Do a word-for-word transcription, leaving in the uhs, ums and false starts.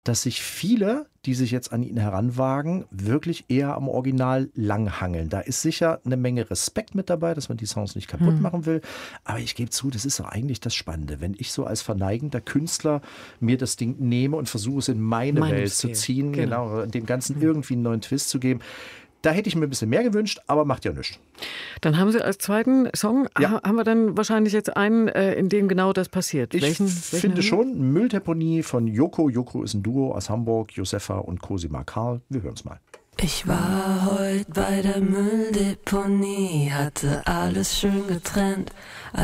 dass sich viele, die sich jetzt an ihn heranwagen, wirklich eher am Original langhangeln. Da ist sicher eine Menge Respekt mit dabei, dass man die Songs nicht kaputt Hm. machen will. Aber ich gebe zu, das ist doch eigentlich das Spannende. Wenn ich so als verneigender Künstler mir das Ding nehme und versuche es in meine Meinem Welt Stil. zu ziehen, Genau. genau, dem Ganzen irgendwie einen neuen Twist zu geben. Da hätte ich mir ein bisschen mehr gewünscht, aber macht ja nichts. Dann haben Sie als zweiten Song, Ja. ha- haben wir dann wahrscheinlich jetzt einen, äh, in dem genau das passiert. Ich welchen, finde welchen schon, Mülldeponie von Joko. Joko ist ein Duo aus Hamburg, Josefa und Cosima Karl. Wir hören es mal. Ich war heute bei der Mülldeponie, hatte alles schön getrennt.